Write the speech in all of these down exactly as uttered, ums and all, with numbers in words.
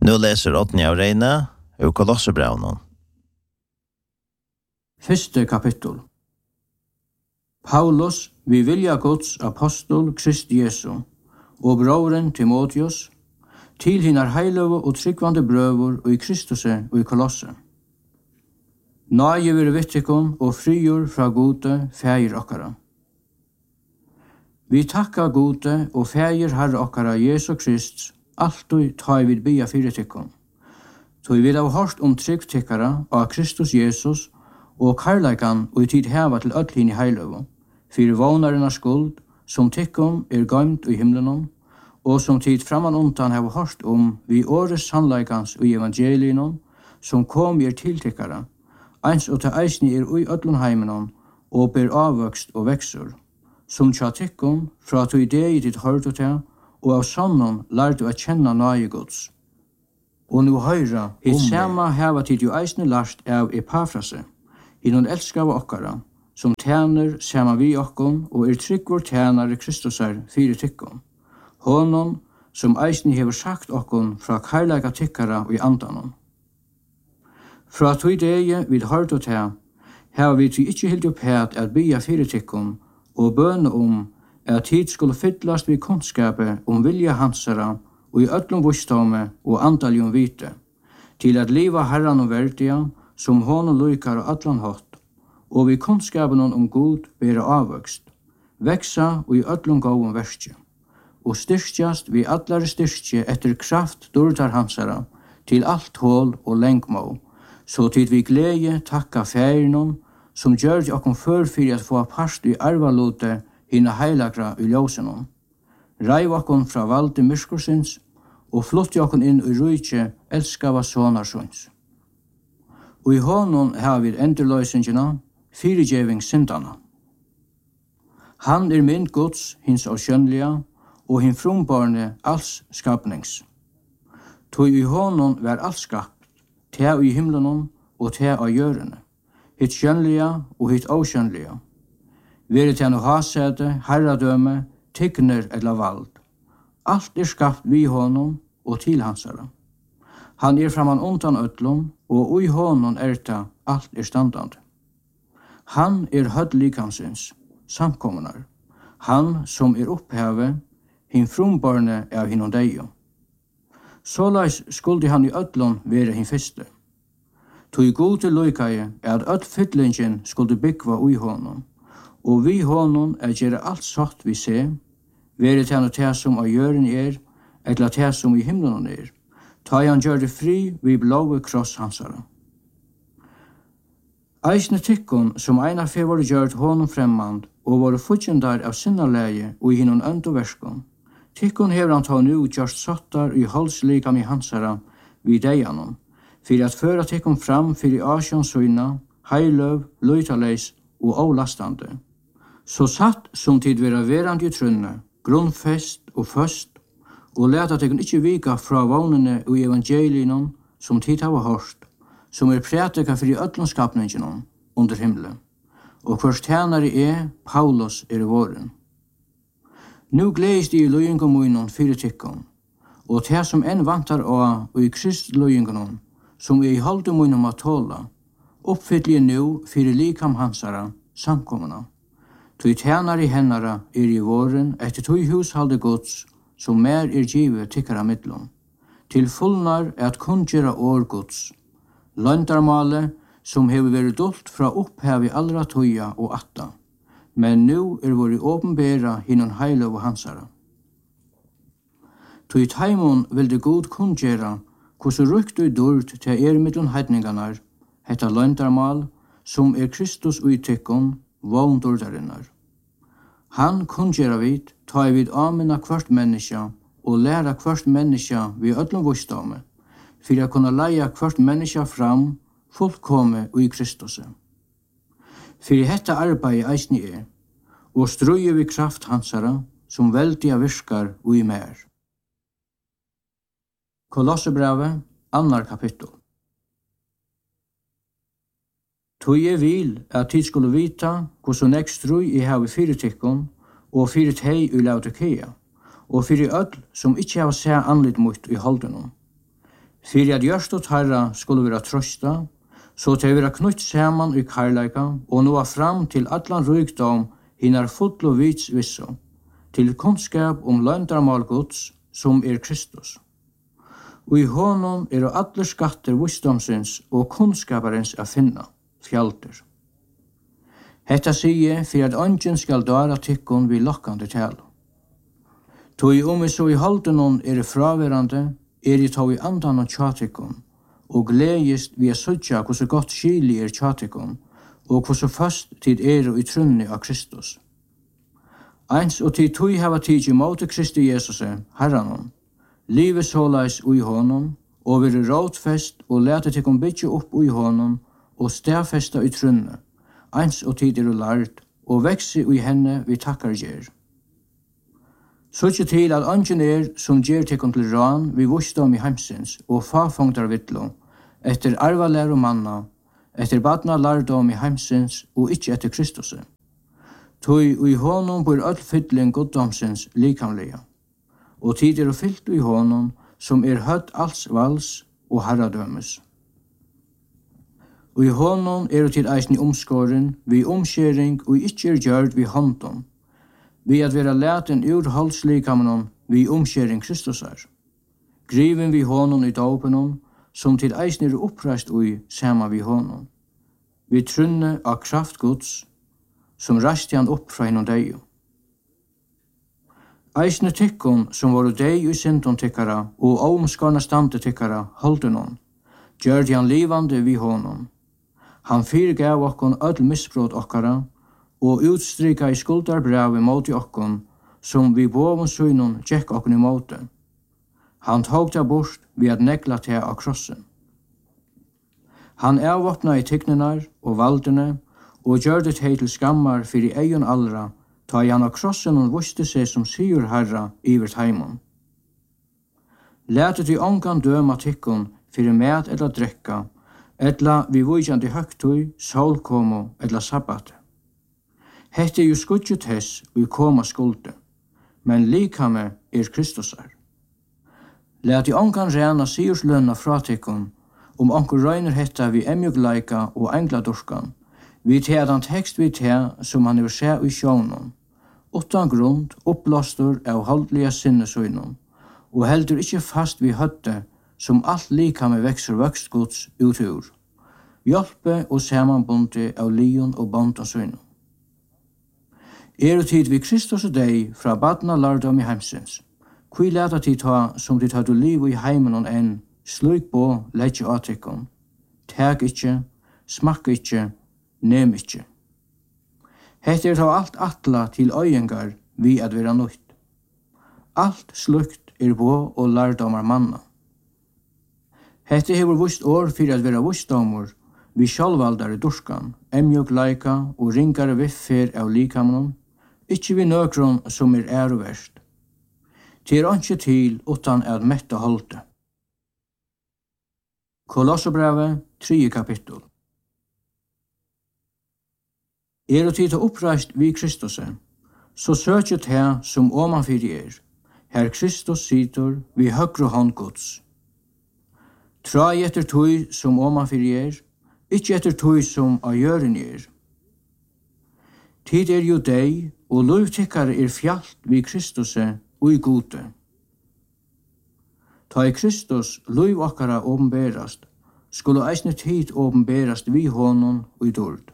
Nu läser åttende av Reine og Kolosserbrevnen. Første kapittel. Paulus, vi vilja Guds apostol Kristi Jesu, og broren Timotheus, til hinnar heiløve og tryggvande brøver og i Kristuse og i Kolosse. Nage vir vittikon og frigjør fra gode fægir okkara. Vi takka gode og fægir herre okkara Jesu Krist, alltid ta vid bia fyrir tikkon. Så vi vil ha hørt om trygg tikkara av Kristus Jesus og karleikan og i tid heva til öll hin i heiløve, fyrir vånarinnar skuld, som tikkon er gøymt i himlenon, og som tid framan undan heva hørt om vi åres sannleikans og evangelinon, som kom er til tikkara, eins og til eisni er ui öllun heimenon, og ber avvøkst og veksur, som tja tikkon fra to idei ditt hørtu til, og av sannon lærte å kjenne nage Guds. Og nu høyra, hitt sama heva tid jo eisni lært av Epafrase, hinnon elskava okkara, som tjener sama vi okkon og er tryggvår tjenare Kristusar fyrir tikkon. Honon som eisni hever sagt okkon fra karlaga tikkara og i andanon. Fra to idei vid hørtu til, heva vi til ikkje hildi opp het at bia fyrir tikkon og bøne om at tid skulle fyllast vid kunnskapet om vilja hansara og i öllum vustame og andaljum vite, til at liva herran og verdia som honom lukar og allan hatt, og vid kunnskapen om god bera avvøkst, veksa og i öllum gåum verskje, og styrkjast vid allare styrkje etter kraft dårtar hansara til alt hål og lengmå, så tid vi glede takka færinon som gjør det okkom før fyrir at få part i arvalote hina heilagra i ljósenon. Ræv okkom fra valde myrskursins og flotti okkom inn i rujtje elskava sonarsons. Og i honon har vi endurløysingina, fyrirgjeving syndana. Han er mynd Guds, hins av skjønnliga, og hin frumbarne alls skapnings. Tog i honon var alls skapt, te i himlenon og te av jørene, hitt skjønnliga og hitt avskjønnliga. Vere til no hasete, herradøme, tigner eller vald. Alt er skapt vi honom og til hansara. Han er framan undan öllum, og ui honom erta alt er standande. Han er hødd likansins, samkommunar. Han som er oppheve, hin frumbarne av hinnom deio. Såleis skuldi han i öllum vere hin fyrste. Tog gode loikaie er at öll fyllingen skuldi byggva ui honom, og vi honom er gjere alt satt vi se, vere til han te som av jøren er, eller te som i himlen er, ta han gjør det fri vi blåve kross hansara. Eisne tikkon som eina fe var gjørt honom fremmand, og var futjendar av sinnaleie og i hinnon ønd og verskon. Tikkon hever han ta nu gjørst sattar i halslikam i hansara vid deianon, fyrir at føra tikkon fram fyrir asjonsyna, heiløv, løytaleis og avlastande. Så satt som tid vera verand i trunne, grunnfest og først, og leta tikkon ikkje vika fra vagnene og evangelinon som tid hava hørt, som er prætika fyrir öllum skapninginon under himle, og hvers tjenare er Paulus er i våren. Nu gledes de i løyingomunon fyrir tikkon, og te som enn vantar av og i Krist løyingonon, som er i haldemunon av tåla, oppfyllje nu fyrir likam hansara, samkommuna. Tui tjenare i hennara er i våren etter tui hushalde gods, som mer er givet tikkara midlom, til fullnar at kunngera år gods, løndarmale som hever vært dult fra opphav i allra tøya og atta, men nu er våri åpenbæra hinnon heiløv og hansara. Tui taimon vil det god kunngera hvordan rukt og durt til er middelen heidninganar, hetta løndarmal, som er Kristus utikkon, vågndordarinnar. Han kunngera vid, ta i vid amina kvart menneska, og læra kvart menneska vi öllum vustame, fyrir a kunna leia kvart menneska fram, fullkomme og i Kristus. Fyrir hetta arbeid eisni er, og strøye vi kraft hansara, som veldiga virkar og i mer. Kolosserbrevet, annar kapittel. Tog jeg vil at tid skulle vita hvordan jeg strøy jeg har fyrir tikkon, og fyrir tei i Laodikea, og fyrir öll som ikkje har seg anlitt mot i holdenom. Fyrir at gjørst og tarra skulle vera trøsta, så til vera knutt saman i karlaika og nå fram til allan rykdom hinnar fullo vits visso, til kunnskap om løndarmal Guds som er Kristus. Og i honom er alle skatter visdomsins og kunnskaparins a finna, fjalter. Hetta sige for at ånden skal dara tykkon vi lokkande tale. Tog om vi så i haldenon er fraverande, er i tog i andan og tjatikon, og gledest vi er sødja hvordan godt skili er tjatikon, og hvordan fast tid er i trunni av Kristus. Eins og tid tog hava tid i måte Kristi Jesus, Herranon, livet såleis ui honom, og vire rådfest og lete tikon bytje opp ui honom, og stedfesta i trunne, eins og tid er lart, og vekse ui henne vi takkar gjer. Søtje til at angen er som gjer tikon til ran vi vusdom i heimsins og fafongtar vittlo, etter arvalær og manna, etter badna lardom i heimsins og ikkje etter Kristuset. Tui ui honom bor öll fyllin goddomsins likamlega, og tid er fyllt ui honom som er høtt alls vals og herradømes. Ui honom er tid eisni omskåren, vi omskjering og ikkje er gjørd vi håndom, vi at vera leten ur halslikamenon vi omskjering Kristusar. Griven vi honom i daupenon, som til eisni er oppreist ui sama vi honom. Vi trunne av kraft Guds, som rasti han opp fra hinnom deio. Eisne tykkon som voru dei i syndon tykkara og omskarna stande tykkara holdenon, gjørde han livande vi honom. Han fyrgav okkon öll misbrot okkara og utstrika i skuldarbrevet mot i okkon som vi bovun synon tjekk okkon i måte. Han tog det bort ved at negla til av krossen. Han avvåpna i tyknenar og valdene og gjør det hei til skammar fyrir eion allra, ta i han av krossen og vuste seg som sigur herra iver heimon. Lætet i ongan døma tykkon fyrir med eller drekka, etla vi vujjandi høgtui, solkomo eller sabbat. Hette er jo skudget hess og i koma skulde, men likame er Kristusar. Læt i ongan rena sigurslønna fratykkon, om onkur røyner hetta vi emjugleika og engladurskan, vi teadan tekst vi te som han er se i sjónon, utan grund uppblåstur av holdliga sinnesøynon, og heldur ikkje fast vi høtte som alt likame vekser vøkstgods utur, hjelpe og samanbunde av lion og bondansøynon. Er tid vi Kristus og deg fra badna lardom i heimsins, kui leta tid ta som tid hadde liv i heimen og enn, slik på letje atikon, teg ikkje, smakk ikkje, nem ikkje. Hette er ta alt atla til øyengar vi at vera nøyt. Alt slukt er på og lardomar manna. Hette hever vust år fyrir at vera vustdomur, vi sjálvaldare durskan, emjog laika og ringare viffer av likamenon, ikkje vi nøkron som er æroverst. Til er ikkje til utan at metta holde. Kolossobrevet, tredje kapittel. Er og tid til oppreist vi Kristuse, så søkjet her som omanfyrir er, her Kristus sitter vi høgre hånd Guds. Trai etter tøy som omanfyrir er, ikkje etter tøy som av gjøren er. Tid er jo deg, og lovtikkare er fjalt vi Kristuse og i gode. Ta i Kristus lov okkara åpenberast, skulle eisne tid åpenberast vi honom og i dord.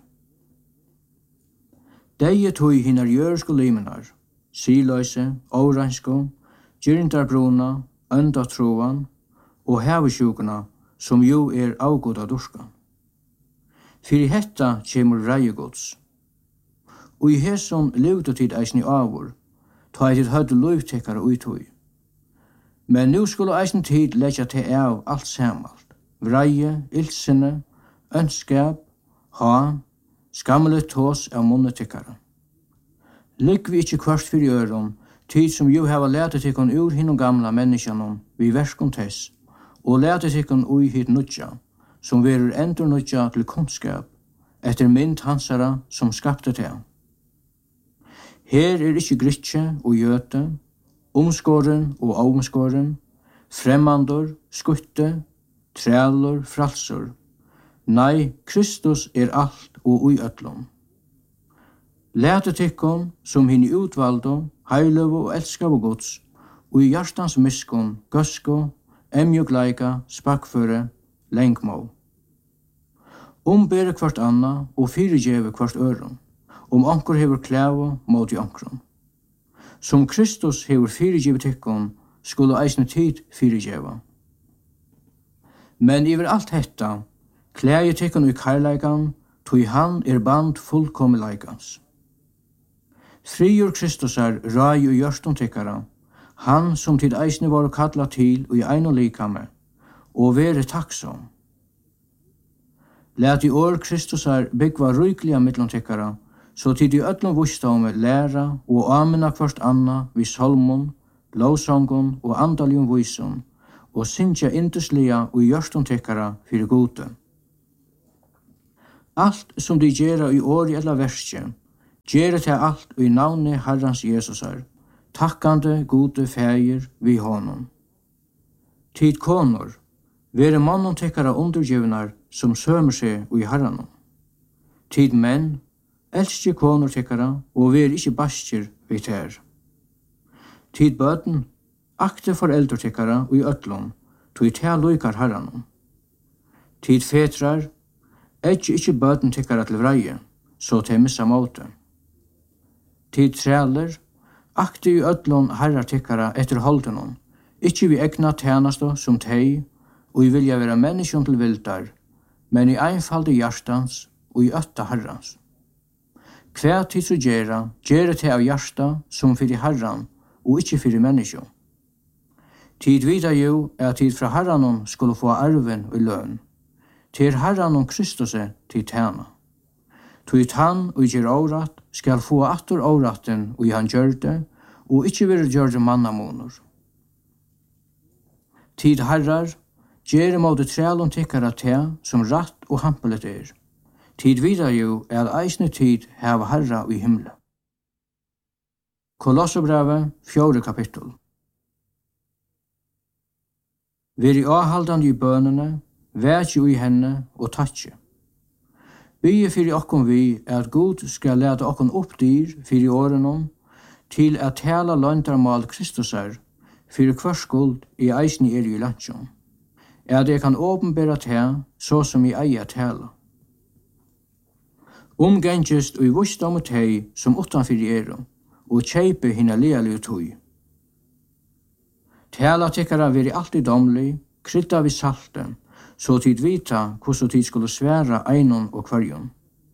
Dei tog hinnar jørsko limenar, siløyse, åransko, gyrindarbruna, öndatroan og hevesjukuna som jo er avgoda durskan. Fyrir hetta kjemur reigods. Og i hesson levde tid eisni avur, ta i tid høyde lovtekkare uitui. Men nu skulle eisni tid leggja til av alt samalt, vreie, ilsinne, ønskap, ha, skammelet tås av monnetekkare. Ligg vi ikkje kvart fyrir øron, tid som jo heva lete tikkun ur hinnom gamla menneskjanon vi verskon tess, og lete tikkun ui hit nudja, som verur endur nudja til kunnskap, etter mynd hansara som skapte til. Her er ikkje gritje og gjøte, omskåren og omskåren, fremmandor, skutte, trælur, fralsur. Nei, Kristus er alt og ui öllum. Læte tykkun som hinn i utvaldo, heilugu og elskavu Guds, og i hjartans miskun, gøsku, emjugleika, spakføre, lengmó. Umbere kvart anna og fyrirgeve kvart ørum, om onkur hefur klævu móti onkurum. Som Kristus hefur fyrirgeve tykkun, skulle eisne tid fyrirgeva. Men yfir alt hetta, klægi tykkun i kærleikan, tui han er band fullkomileikans. Friur Kristusar rai og hjørstum tykkara, han som tid eisne var kalla til og i ein og likame, og vere takksom. Læt i år Kristusar byggva rykliga mittlum tykkara, så tid i öllum vusståme læra og amina kvart anna vi salmon, lovsongon og andaljum vísun, og synsja indusliga og i hjørstum tykkara fyrir gode. Alt som de gjerra i åri eller verskje, gjerra til alt i navne Herrans Jesusar, takkande gode fægir vi honom. Tid konor, vere mannen tykkara undergivnar som sømer seg i Herranon. Tid menn, elskje konor tykkara og vere ikkje baskjer vi ter. Tid bøten, akte foreldre tykkara og i ötlom, tog i tea loikar Herranon. Tid fetrar, Ekki ikkje bøten tykkara til vreie, så til missa måte. Tid træler, akti i ödlon herrar tykkara etter holdenon, ikkje vi egna tjenestå som tei, og i vilja vera menneskjon til vildar, men i einfalde hjartans og i ötta herrans. Hver tid så gjerra, gjerra til av hjarta som fyrir herran, og ikkje fyrir menneskjon. Tid vita jo er tid fra herranon skulle få arven og løn. Til Herran og Kristuse til tjena. Til han og gjer årat skal få atter åraten og i han gjør det, og ikkje vil gjøre det mannamoner. Tid herrar, gjer måte trælon tykkara te som ratt og hampelet er. Tid vidar jo er eisne tid heva herra i himle. Kolosserbrevet, fjore kapittel. Veri avhaldande i bønene, vært jo i henne og tatje. Bygge fyrir okkom vi er at Gud skal lete okkom opp dyr fyrir årenom til at tala løndarmal Kristusar fyrir hver skuld i eisni er i landsjon. Er det kan åpenbæra te så som i eia tala. Omgengest og i vusdom og tei som utanfyrir eru og kjeipe hinna lealige tui. Tala tykkara veri alltid domlig, krydda vi salten, så tid vita hvordan tid skulle sværa einon og kvarjon.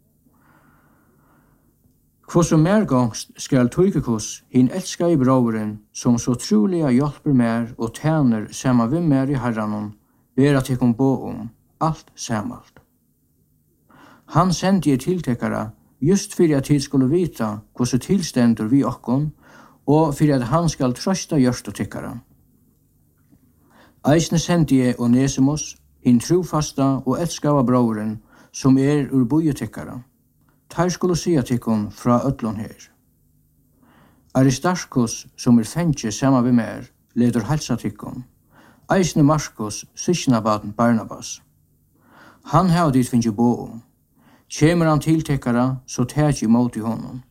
Hvordan mergångst skal tøykekos hin elska i broveren som så troliga hjelper mer og tjener sama vi mer i herranon, ber at jeg kom bo om alt samalt. Han sendte jeg tiltekara just fyrir at tid skulle vita hvordan tilstendur vi okkon og fyrir at han skal trøsta gjørst og tykkara. Eisne sendte jeg Onesimus, hin trufasta og elskava broveren som er ur bojetykkara. Tar skulle sia tykkon fra ödlon her. Aristarchus, som er fengje sama vi mer, leder halsa tykkon. Eisne Markus, sysknabaden Barnabas. Han hava dit finnje bo om. Kjemur han til tykkara, så tæt imot i honom.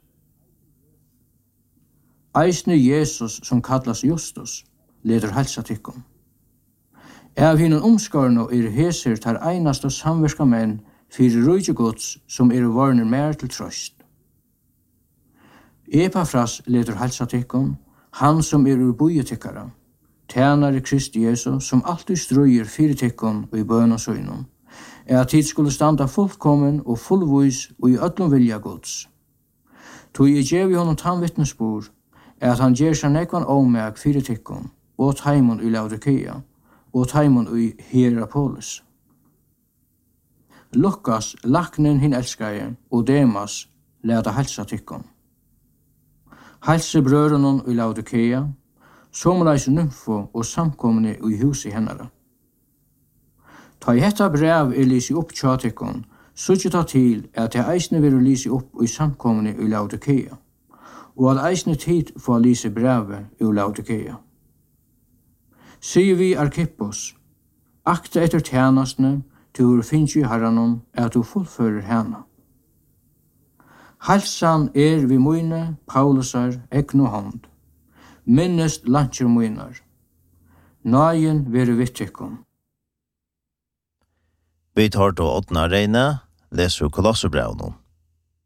Eisne Jesus, som kallas Justus, leder halsa tykkon. Av hinnan omskarno er heser tar einast og samverska menn fyrir rujtje gods som er varner mer til trøst. Epafras leder halsa tykkon, han som er ur bojetykkara, tjenare Kristi Jesu som alltid strøyer fyrir tykkon og i bøn og søgnon, er at tid skulle standa fullkommen og fullvis og i öllum vilja gods. Tog i gjev i honom tannvittnesbor er at han gjer seg nekvan omeg fyrir tykkon og taimon i Laodikea, og taimon i Hierapolis. Lukas, laknen hin elskaje, og Demas leda halsa tykkon. Halse brørunon i Laodikea, somleis nymfo og samkomne i huset hennara. Ta i hetta brev er lisi opp tja tykkon, suttje ta til at jeg eisne vil lisi opp i samkomne i Laodikea, og at eisne tid få lisi brevet i Laodikea. Sier vi Arkippos, Akta etter tjenestene, du finnes i herrenom, at du fullfører henne. Halsan er vi mine, Paulusar, egnu hånd. Minnest lantjer minar. Nagen vere vittikon. Vi tar til åttende reine, leser Kolosserbrevnen.